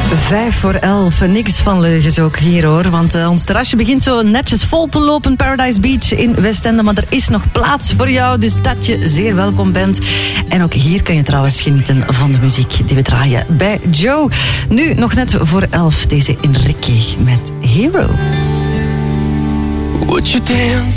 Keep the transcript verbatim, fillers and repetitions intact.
Vijf voor elf, niks van leugens ook hier hoor. Want uh, ons terrasje begint zo netjes vol te lopen. Paradise Beach in Westende. Maar er is nog plaats voor jou, dus dat je zeer welkom bent. En ook hier kan je trouwens genieten van de muziek die we draaien bij Joe. Nu nog net voor elf deze Enrique met Hero. Would you dance